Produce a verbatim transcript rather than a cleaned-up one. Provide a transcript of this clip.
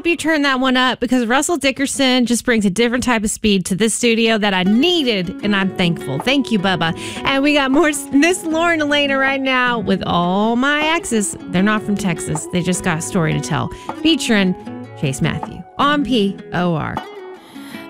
hope you turn that one up because Russell Dickerson just brings a different type of speed to this studio that I needed, and I'm thankful. Thank you, Bubba. And we got more Miss Lauren Elena right now with All My Exes. They're not from Texas. They just got a story to tell, featuring Chase Matthew on P O R.